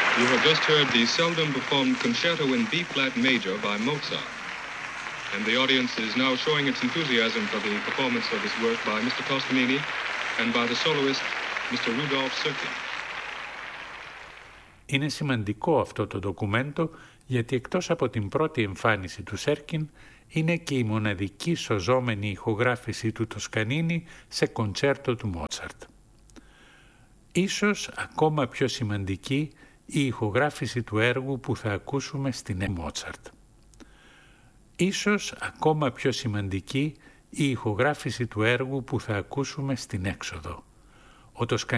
You have just heard the seldom performed concerto in B-flat major by Mozart. And the audience is now showing its enthusiasm for the performance of this work by Mr. Toscanini and by the soloist Mr. Rudolf Serkin. Είναι σημαντικό αυτό το ντοκουμέντο γιατί εκτός από την πρώτη εμφάνιση του Σέρκιν είναι και η μοναδική σωζόμενη ηχογράφηση του Τοσκανίνη σε κοντσέρτο του Μότσαρτ. Ίσως ακόμα πιο σημαντική η ηχογράφηση του έργου που θα ακούσουμε στην Μότσαρτ. Ίσως ακόμα πιο σημαντική η ηχογράφηση του έργου που θα ακούσουμε στην έξοδο. Ο